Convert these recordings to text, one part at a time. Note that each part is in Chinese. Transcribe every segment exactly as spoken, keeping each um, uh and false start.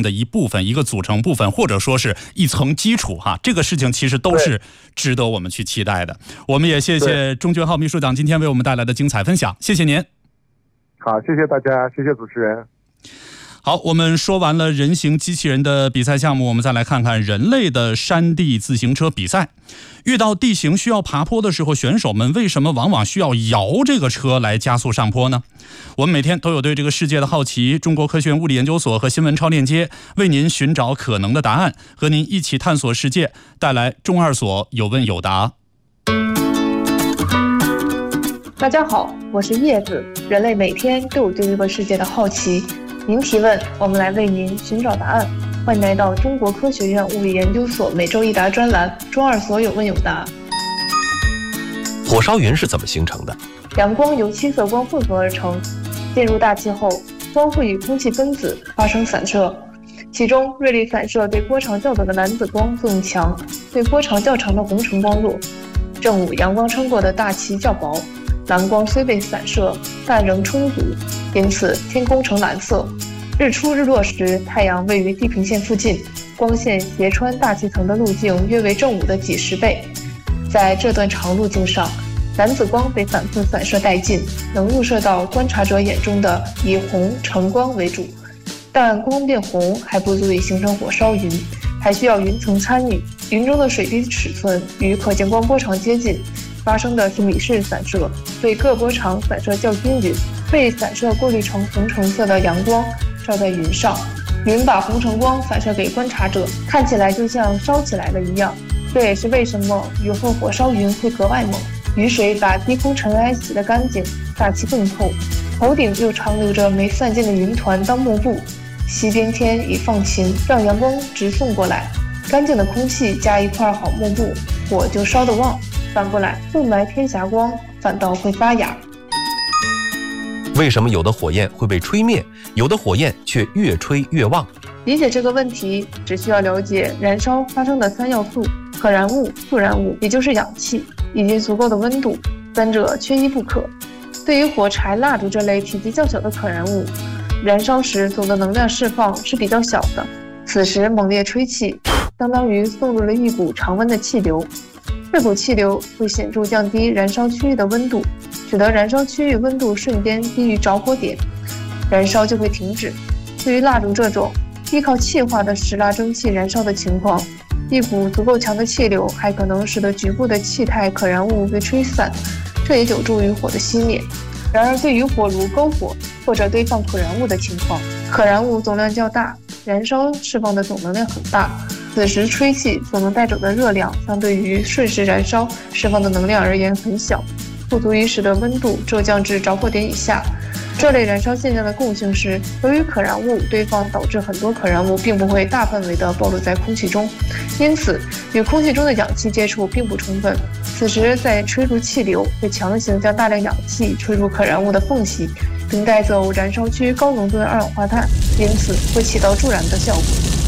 的一部分，一个组成部分，或者说是一层基础哈。这个事情其实都是值得我们去期待的。我们也谢谢钟俊浩秘书长今天为我们带来的精彩分享，谢谢您。 好，谢谢大家，谢谢主持人。 好，我们说完了人形机器人的比赛项目，我们再来看看人类的山地自行车比赛。遇到地形需要爬坡的时候，选手们为什么往往需要摇这个车来加速上坡呢？我们每天都有对这个世界的好奇，中国科学院物理研究所和新闻超链接为您寻找可能的答案，和您一起探索世界，带来中二所有问有答。 大家好，我是叶子。人类每天都有对这个世界的好奇，您提问，我们来为您寻找答案。欢迎来到中国科学院物理研究所每周一答专栏，中二所有问有答。 火烧云是怎么形成的？ 阳光由七色光混合而成，进入大气后，光会与空气分子发生散射，其中锐利散射对波长较短的蓝紫光作用强，对波长较长的红橙光弱。正午阳光穿过的大气较薄，蓝光虽被散射，但仍充足，因此天空呈蓝色。日出日落时，太阳位于地平线附近，光线斜穿大气层的路径约为正午的几十倍。在这段长路径上，蓝紫光被反复散射殆尽，能入射到观察者眼中的以红橙光为主，但光变红还不足以形成火烧云，还需要云层参与。云中的水滴尺寸与可见光波长接近，发生的是米氏散射，对各波长散射较均匀，被散射过滤成红橙色的阳光照在云上，云把红橙光反射给观察者，看起来就像烧起来了一样。这也是为什么雨后火烧云会格外猛。雨水把低空尘埃洗得干净，大气更透，头顶又长留着没散尽的云团当幕布。西边天已放晴，让阳光直送过来，干净的空气加一块好幕布，火就烧得旺。反过来，雾霾天霞光反倒会发哑。 为什么有的火焰会被吹灭，有的火焰却越吹越旺？ 理解这个问题，只需要了解燃烧发生的三要素：可燃物、助燃物，也就是氧气，以及足够的温度，三者缺一不可。对于火柴、蜡烛这类体积较小的可燃物，燃烧时总的能量释放是比较小的，此时猛烈吹气，相当于送入了一股常温的气流。这股气流会显著降低燃烧区域的温度，使得燃烧区域温度瞬间低于着火点，燃烧就会停止。对于蜡烛这种依靠气化的石蜡蒸汽燃烧的情况，一股足够强的气流还可能使得局部的气态可燃物被吹散，这也有助于火的熄灭。然而对于火炉篝火或者堆放可燃物的情况，可燃物总量较大，燃烧释放的总能量很大，此时吹气所能带走的热量相对于瞬时燃烧释放的能量而言很小，不足以使得温度骤降至着火点以下。这类燃烧现象的共性是，由于可燃物堆放导致很多可燃物并不会大范围地暴露在空气中，因此与空气中的氧气接触并不充分，此时再吹入气流会强行将大量氧气吹入可燃物的缝隙，并带走燃烧区高浓度的二氧化碳，因此会起到助燃的效果。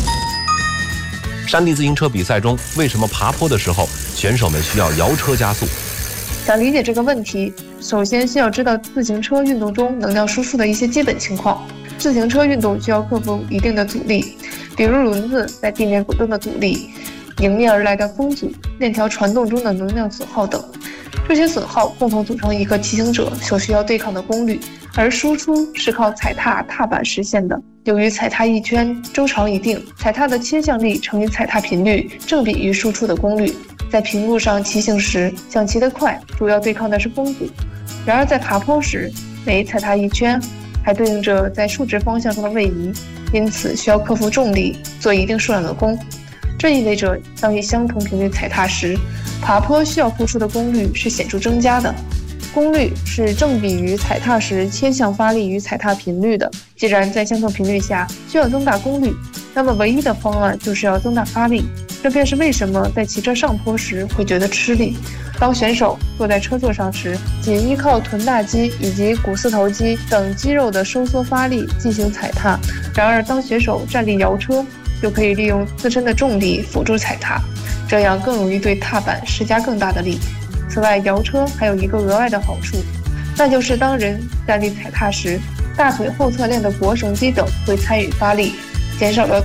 山地自行车比赛中，为什么爬坡的时候选手们需要摇车加速？ 想理解这个问题，首先需要知道自行车运动中能量输出的一些基本情况。自行车运动需要克服一定的阻力，比如轮子在地面滚动的阻力、迎面而来的风阻、链条传动中的能量损耗等。这些损耗共同组成一个骑行者所需要对抗的功率，而输出是靠踩踏踏板实现的。由于踩踏一圈周长一定，踩踏的倾向力乘以踩踏频率正比于输出的功率。在平路上骑行时，想骑得快，主要对抗的是风阻。然而在爬坡时，每踩踏一圈还对应着在竖直方向上的位移，因此需要克服重力，做一定数量的功。这意味着当以相同频率踩踏时，爬坡需要付出的功率是显著增加的。功率是正比于踩踏时牵向发力与踩踏频率的。既然在相同频率下需要增大功率，那么唯一的方案就是要增大发力。这便是为什么在骑车上坡时会觉得吃力。当选手坐在车座上时，仅依靠臀大肌以及股四头肌等肌肉的收缩发力进行踩踏。然而当选手站立摇车，就可以利用自身的重力辅助踩踏，这样更容易对踏板施加更大的力。此外，摇车还有一个额外的好处，那就是当人站立踩踏时，大腿后侧链的腘绳肌等会参与发力，减少了